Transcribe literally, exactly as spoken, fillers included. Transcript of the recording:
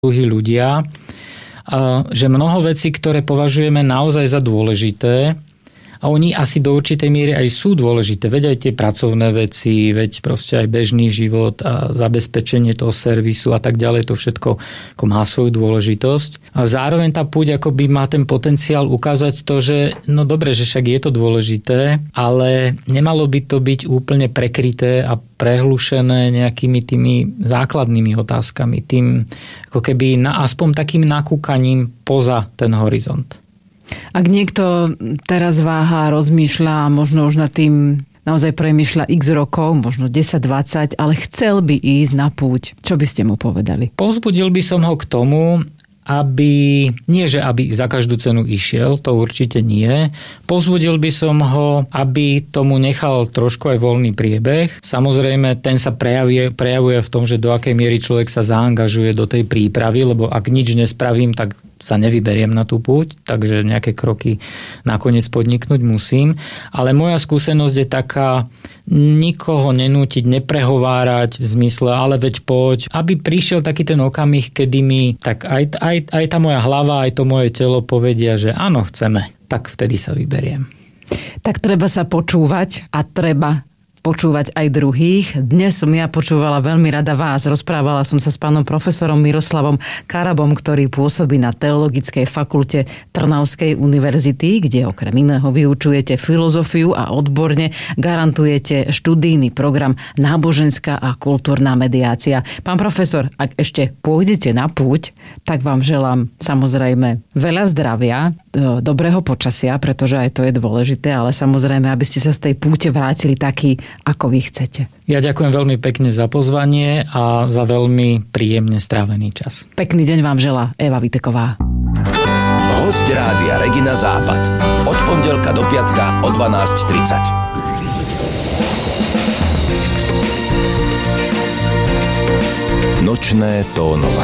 druhí ľudia, že mnoho vecí, ktoré považujeme naozaj za dôležité, a oni asi do určitej miery aj sú dôležité. Veď aj tie pracovné veci, veď proste aj bežný život a zabezpečenie toho servisu a tak ďalej, to všetko ako má svoju dôležitosť. A zároveň tá púť akoby má ten potenciál ukázať to, že no dobre, že však je to dôležité, ale nemalo by to byť úplne prekryté a prehlušené nejakými tými základnými otázkami. Tým ako keby na, aspoň takým nakúkaním poza ten horizont. Ak niekto teraz váha, rozmýšľa a možno už nad tým naozaj premýšľa x rokov, možno desať dvadsať, ale chcel by ísť na púť, čo by ste mu povedali? Povzbudil by som ho k tomu, aby, nie že aby za každú cenu išiel, to určite nie. Povzbudil by som ho, aby tomu nechal trošku aj voľný priebeh. Samozrejme, ten sa prejavuje, prejavuje v tom, že do akej miery človek sa zaangažuje do tej prípravy, lebo ak nič nespravím, tak sa nevyberiem na tú púť, takže nejaké kroky nakoniec podniknúť musím. Ale moja skúsenosť je taká, nikoho nenútiť, neprehovárať v zmysle, ale veď poď, aby prišiel taký ten okamih, kedy mi tak aj, aj, aj tá moja hlava, aj to moje telo povedia, že áno, chceme, tak vtedy sa vyberiem. Tak treba sa počúvať a treba počúvať aj druhých. Dnes som ja počúvala veľmi rada vás. Rozprávala som sa s pánom profesorom Miroslavom Karabom, ktorý pôsobí na Teologickej fakulte Trnavskej univerzity, kde okrem iného vyučujete filozofiu a odborne garantujete študijný program Náboženská a kultúrna mediácia. Pán profesor, ak ešte pôjdete na púť, tak vám želám samozrejme veľa zdravia, dobrého počasia, pretože aj to je dôležité, ale samozrejme, aby ste sa z tej púte vrátili taký, ako vy chcete. Ja ďakujem veľmi pekne za pozvanie a za veľmi príjemne strávený čas. Pekný deň vám želá Eva Viteková. Hosť Rádia Regina Západ. Od pondelka do piatka o dvanásť tridsať. Nočné tónovanie.